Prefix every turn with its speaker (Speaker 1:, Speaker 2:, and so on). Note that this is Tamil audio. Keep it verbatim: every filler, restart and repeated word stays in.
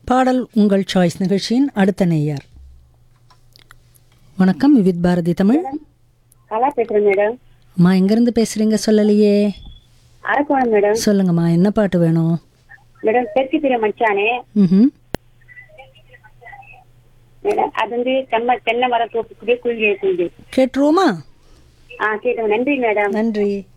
Speaker 1: பாடல் உங்கள் சாய்ஸ் நிகழ்ச்சியின் அடுத்த நேயர். வணக்கம், விவித் பாரதி தமிழ்.
Speaker 2: கலா பேசுறேன் மேடம்.
Speaker 1: அம்மா எங்கேருந்து பேசுகிறீங்க சொல்லலையே?
Speaker 2: அரக்கோணம் மேடம்.
Speaker 1: சொல்லுங்கம்மா, என்ன பாட்டு வேணும்?
Speaker 2: மேடம் தெற்கு திரை மச்சானே
Speaker 1: ம்
Speaker 2: மேடம், அது வந்து தென்னை தென்னை மரம் தோப்புக்குள்ளே குளிர் குளிர்
Speaker 1: கேட்டுருவோமா?
Speaker 2: ஆ கேட்டோம். நன்றி மேடம்.
Speaker 1: நன்றி.